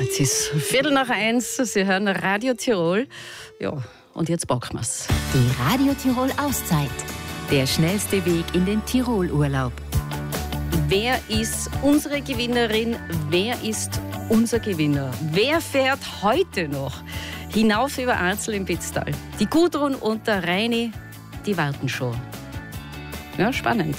Jetzt ist 1:15, Sie hören Radio Tirol. Ja, und jetzt packen wir's. Die Radio Tirol Auszeit. Der schnellste Weg in den Tirol-Urlaub. Wer ist unsere Gewinnerin? Wer ist unser Gewinner? Wer fährt heute noch hinauf über Arnsl im Pitztal? Die Gudrun und der Reini, die warten schon. Ja, spannend.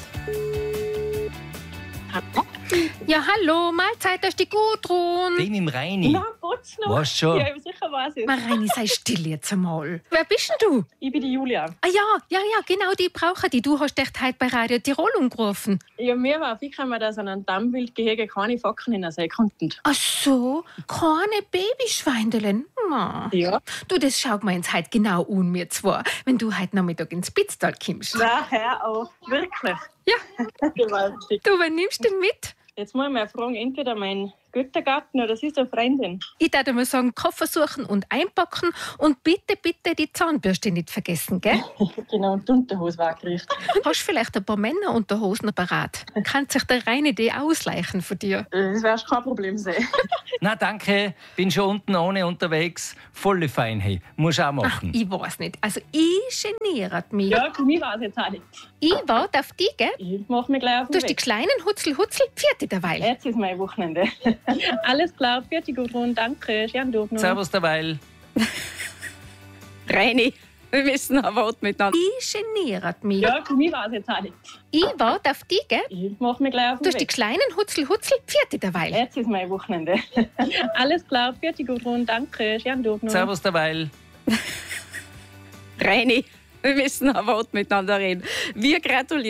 Ja, hallo, Mahlzeit, da ist die Gudrun. Den im Reini. Na, Gott's noch. Weißt schon. Ja, sicher weiß ich. Reini, sei still jetzt einmal. Wer bist denn du? Ich bin die Julia. Ah ja, genau, die brauchen die. Du hast echt heute bei Radio Tirol angerufen. Ja, mir war, wie kann man da so einen Dammwildgehege keine Facken in der See konnten. Ach so, keine Babyschweindelen. Ja. Du, das schaut mir jetzt heute genau an, mir zwei, wenn du heute Nachmittag ins Pitztal kommst. Na, hör auf. Wirklich. Ja. Gewaltig. Du, wer nimmst du denn mit? Jetzt muss ich mal fragen, entweder mein Göttergarten oder sie ist eine Freundin. Ich würde mal sagen, Koffer suchen und einpacken und bitte die Zahnbürste nicht vergessen, gell? Genau, und die Unterhose war gerichtet. Hast du vielleicht ein paar Männerunterhosen parat? Kann sich der Reine die ausleichen von dir? Das wäre kein Problem sein. Na danke, bin schon unten ohne unterwegs. Volle Feinheit. Muss auch machen. Ich weiß nicht. Also, ich geniert mich. Ja, für mich war es jetzt auch nicht. Ich warte auf dich, gell? Ich mache mich gleich auf Du den hast die Weg. kleinen Hutzel, pfiat derweil. Jetzt ist mein Wochenende. Alles klar, fertig, Gudrun, danke. Schönen Tag noch. Servus derweil. Reini, wir müssen ein Wort miteinander. Ich geniert mich. Ja, für mich war es jetzt auch nicht. Ich warte auf dich, gell? Ich mache mich gleich auf Du den hast die Weg. kleinen Hutzel, pfiat derweil. Jetzt ist mein Wochenende. Alles klar, fertig, Gudrun, danke. Schönen Tag noch. Servus derweil. Reini, wir müssen ein Wort miteinander reden. Wir gratulieren.